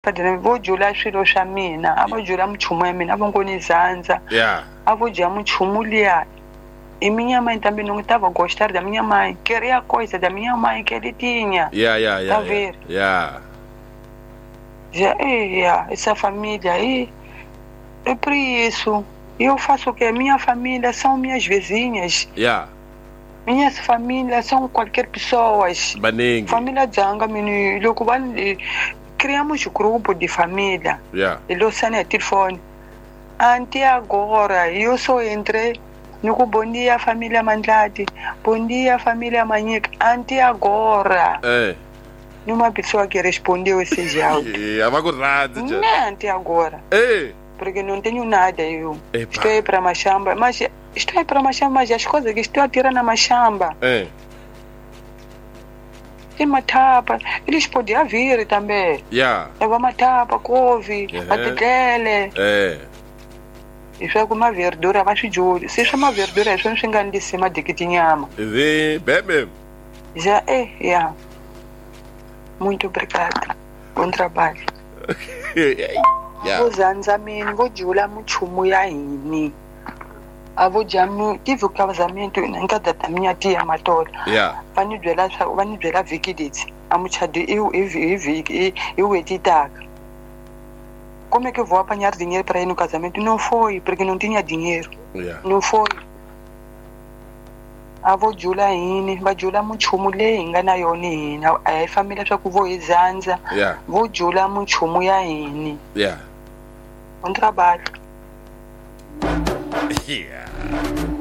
vo jula swilo swa mina a vo jula muchumu ya mina a vo ngoni zanza a vo dya muchumu liya e minha mãe também não estava a gostar da minha mãe, queria coisa da minha mãe que ele tinha. Tá ver? Já essa família aí é por isso. Eu faço o que? Minha família são minhas vizinhas. Minhas famílias são qualquer pessoas. Família Zanga, menino, criamos grupo de família. Ele usa telefone. Até agora, eu só entrei. Nuku, bom dia, família Mandladi. Bom dia, família Manhica. Até agora. Nenhuma pessoa que respondeu esse áudio. Não, até agora. Porque não tenho nada, eu. Estou aí para Machamba. Mas estou aí para Machamba, mas as coisas que estou a tirar na Machamba. Tem uma tapa. Eles podiam vir também. Levar uma tapa, couve, batetele. Isso é uma verdura, mas de olho. Se chama verdura, isso não se engana de cima de que tinha. Já é. Muito obrigada. Bom trabalho. Vou zanzamini, vou jula muchumu ya ini. Avo jamu, tive o casamento na casa da minha tia Matola. Vani dwela viki diti. Amuchadi eu editaga. Como é que eu vou apanhar dinheiro para ir no casamento? Não foi, porque não tinha dinheiro. Não foi. Avo jula ini, va jula muchumu leyi nga na yona yini. A hi família swa ku vo hi zanza. Vo jula muchumu ya hini. Bom trabalho.